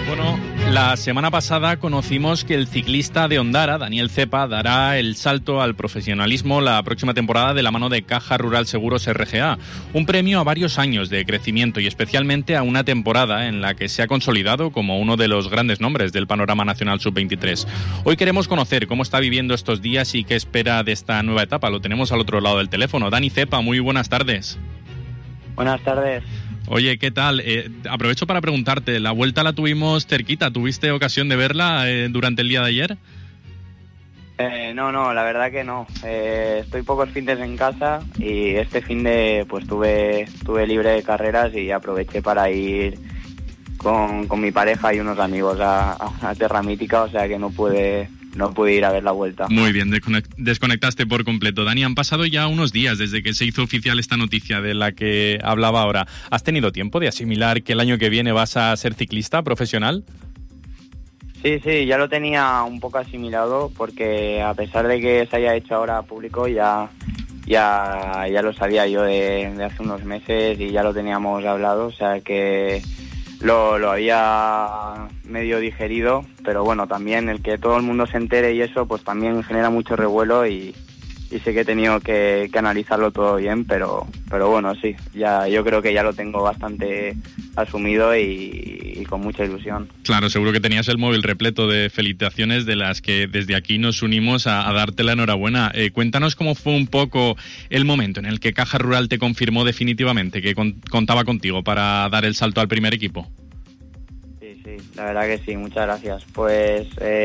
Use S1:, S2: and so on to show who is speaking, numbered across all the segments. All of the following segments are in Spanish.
S1: Bueno, la semana pasada conocimos que el ciclista de Ondara, Daniel Cepa, dará el salto al profesionalismo la próxima temporada de la mano de Caja Rural Seguros RGA. Un premio a varios años de crecimiento y especialmente a una temporada en la que se ha consolidado como uno de los grandes nombres del panorama nacional sub-23. Hoy queremos conocer cómo está viviendo estos días y qué espera de esta nueva etapa. Lo tenemos al otro lado del teléfono. Dani Cepa, muy buenas tardes.
S2: Buenas tardes.
S1: Oye, ¿qué tal? Aprovecho para preguntarte, la vuelta la tuvimos cerquita, ¿tuviste ocasión de verla durante el día de ayer?
S2: No, la verdad que no. Estoy pocos fines en casa y este fin de pues tuve libre de carreras y aproveché para ir con mi pareja y unos amigos a Terra Mítica, o sea que no pude ir a ver la vuelta.
S1: Muy bien, desconectaste por completo. Dani, han pasado ya unos días desde que se hizo oficial esta noticia de la que hablaba ahora. ¿Has tenido tiempo de asimilar que el año que viene vas a ser ciclista profesional?
S2: Sí, ya lo tenía un poco asimilado porque a pesar de que se haya hecho ahora público ya lo sabía yo de hace unos meses y ya lo teníamos hablado, o sea que lo había medio digerido, pero bueno, también el que todo el mundo se entere y eso pues también genera mucho revuelo y sé que he tenido que analizarlo todo bien, pero bueno, sí, ya yo creo que ya lo tengo bastante asumido y con mucha ilusión.
S1: Claro, seguro que tenías el móvil repleto de felicitaciones de las que desde aquí nos unimos a darte la enhorabuena. Cuéntanos cómo fue un poco el momento en el que Caja Rural te confirmó definitivamente que contaba contigo para dar el salto al primer equipo.
S2: Sí, la verdad que sí, muchas gracias. Pues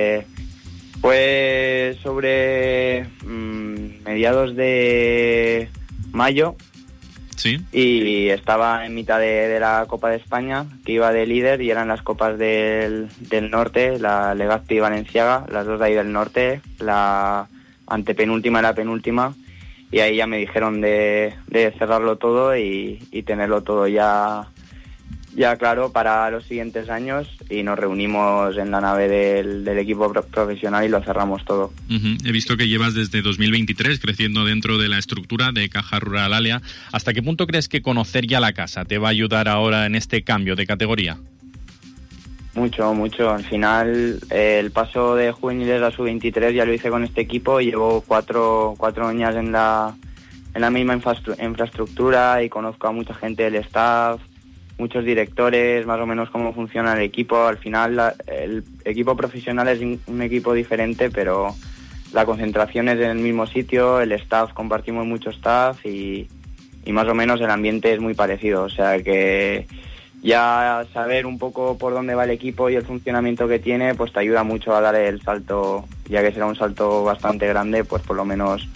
S2: sobre mediados de mayo.
S1: Sí.
S2: Y estaba en mitad de la Copa de España, que iba de líder, y eran las copas del norte, la Legazpi y Valenciaga, las dos de ahí del norte, la antepenúltima y la penúltima, y ahí ya me dijeron de cerrarlo todo y tenerlo todo ya claro para los siguientes años, y nos reunimos en la nave del equipo profesional y lo cerramos todo.
S1: Uh-huh. He visto que llevas desde 2023 creciendo dentro de la estructura de Caja Rural Alia. ¿Hasta qué punto crees que conocer ya la casa te va a ayudar ahora en este cambio de categoría?
S2: Mucho. Al final, el paso de juveniles a sub-23 ya lo hice con este equipo. Llevo cuatro años en la misma infraestructura y conozco a mucha gente del staff, muchos directores, más o menos cómo funciona el equipo. Al final el equipo profesional es un equipo diferente, pero la concentración es en el mismo sitio, el staff, compartimos mucho staff y más o menos el ambiente es muy parecido, o sea que ya saber un poco por dónde va el equipo y el funcionamiento que tiene pues te ayuda mucho a dar el salto, ya que será un salto bastante grande, pues por lo menos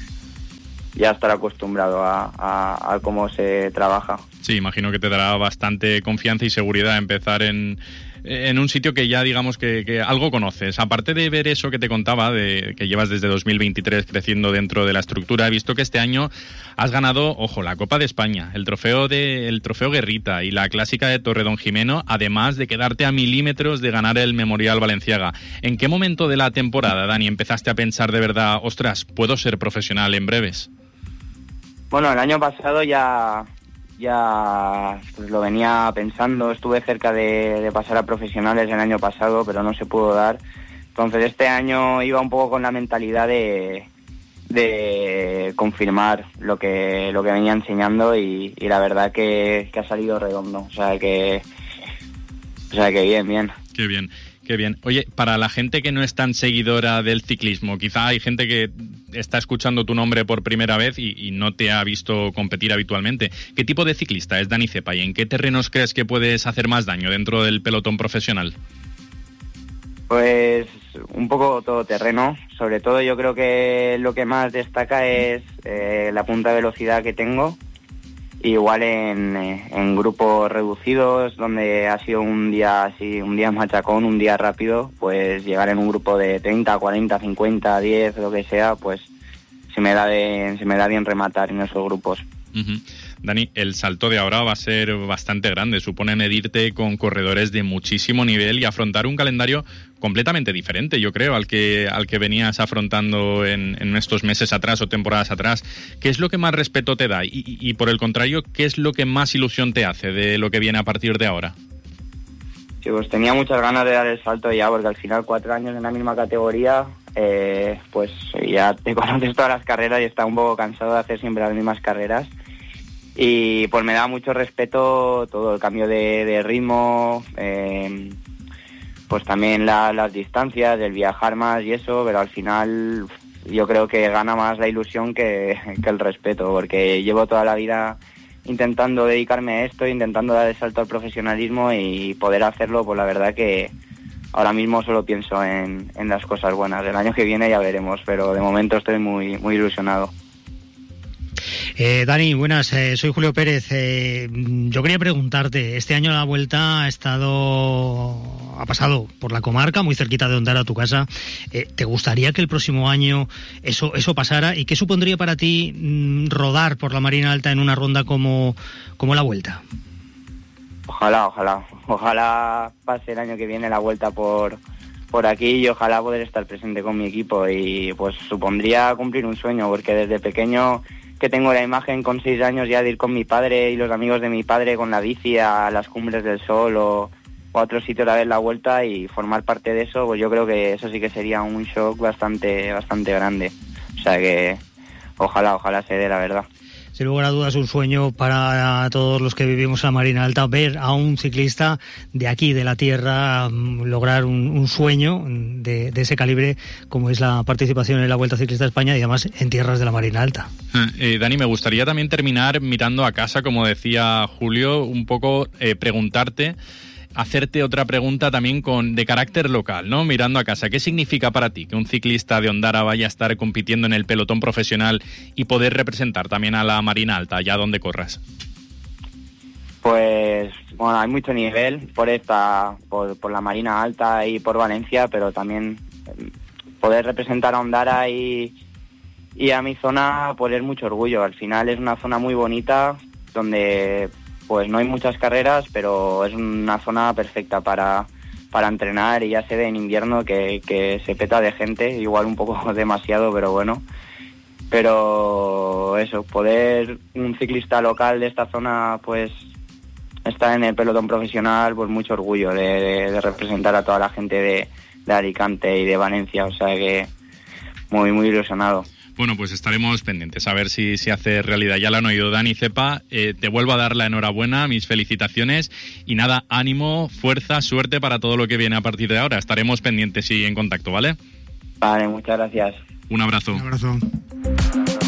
S2: ya estar acostumbrado a cómo se trabaja.
S1: Sí, imagino que te dará bastante confianza y seguridad empezar en un sitio que ya digamos que algo conoces. Aparte de ver eso que te contaba, de que llevas desde 2023 creciendo dentro de la estructura, he visto que este año has ganado, ojo, la Copa de España, el trofeo Guerrita y la Clásica de Torredonjimeno, además de quedarte a milímetros de ganar el Memorial Valenciaga. ¿En qué momento de la temporada, Dani, empezaste a pensar de verdad, ostras, puedo ser profesional en breves?
S2: Bueno, el año pasado ya pues lo venía pensando, estuve cerca de pasar a profesionales el año pasado, pero no se pudo dar. Entonces este año iba un poco con la mentalidad de confirmar lo que venía enseñando y la verdad que ha salido redondo, o sea que bien.
S1: Qué bien. Oye, para la gente que no es tan seguidora del ciclismo, quizá hay gente que está escuchando tu nombre por primera vez y no te ha visto competir habitualmente. ¿Qué tipo de ciclista es Dani Cepa y en qué terrenos crees que puedes hacer más daño dentro del pelotón profesional?
S2: Pues un poco todoterreno. Sobre todo yo creo que lo que más destaca es la punta de velocidad que tengo. Igual en grupos reducidos, donde ha sido un día machacón, un día rápido, pues llegar en un grupo de 30, 40, 50, 10, lo que sea, pues se me da bien rematar en esos grupos.
S1: Uh-huh. Dani, el salto de ahora va a ser bastante grande, supone medirte con corredores de muchísimo nivel y afrontar un calendario completamente diferente, yo creo, al que venías afrontando en estos meses atrás o temporadas atrás. ¿Qué es lo que más respeto te da? Y por el contrario, ¿qué es lo que más ilusión te hace de lo que viene a partir de ahora?
S2: Sí, pues tenía muchas ganas de dar el salto ya, porque al final 4 años en la misma categoría, pues ya te conoces todas las carreras y estás un poco cansado de hacer siempre las mismas carreras. Y pues me da mucho respeto todo el cambio de ritmo, pues también las distancias, el viajar más y eso, pero al final yo creo que gana más la ilusión que el respeto, porque llevo toda la vida intentando dedicarme a esto, intentando dar el salto al profesionalismo y poder hacerlo, pues la verdad que ahora mismo solo pienso en las cosas buenas. El año que viene ya veremos, pero de momento estoy muy ilusionado.
S3: Dani, buenas, soy Julio Pérez. Yo quería preguntarte, este año la Vuelta ha pasado por la comarca, muy cerquita de Ondara, tu casa. ¿Te gustaría que el próximo año eso pasara? ¿Y qué supondría para ti rodar por la Marina Alta en una ronda como la Vuelta?
S2: Ojalá pase el año que viene la Vuelta por aquí y ojalá poder estar presente con mi equipo, y pues supondría cumplir un sueño, porque desde pequeño que tengo la imagen con 6 años ya de ir con mi padre y los amigos de mi padre con la bici a las Cumbres del Sol o a otros sitios a ver la Vuelta y formar parte de eso, pues yo creo que eso sí que sería un shock bastante grande. O sea que ojalá se dé, la verdad.
S3: Sin lugar a dudas, un sueño para todos los que vivimos en la Marina Alta, ver a un ciclista de aquí, de la tierra, lograr un sueño de ese calibre, como es la participación en la Vuelta Ciclista de España, y además en tierras de la Marina Alta.
S1: Dani, me gustaría también terminar mirando a casa, como decía Julio, un poco hacerte otra pregunta también de carácter local, ¿no? Mirando a casa, ¿qué significa para ti que un ciclista de Ondara vaya a estar compitiendo en el pelotón profesional y poder representar también a la Marina Alta, allá donde corras?
S2: Pues, bueno, hay mucho nivel por la Marina Alta y por Valencia, pero también poder representar a Ondara y a mi zona, pues es mucho orgullo. Al final es una zona muy bonita, donde pues no hay muchas carreras, pero es una zona perfecta para entrenar, y ya se ve en invierno que se peta de gente, igual un poco demasiado, pero bueno. Pero eso, poder un ciclista local de esta zona pues estar en el pelotón profesional, pues mucho orgullo de representar a toda la gente de Alicante y de Valencia, o sea que muy ilusionado.
S1: Bueno, pues estaremos pendientes a ver si se hace realidad. Ya lo han oído, Dani Cepa. Te vuelvo a dar la enhorabuena, mis felicitaciones. Y nada, ánimo, fuerza, suerte para todo lo que viene a partir de ahora. Estaremos pendientes y en contacto, ¿vale?
S2: Vale, muchas gracias.
S1: Un abrazo.
S3: Un abrazo.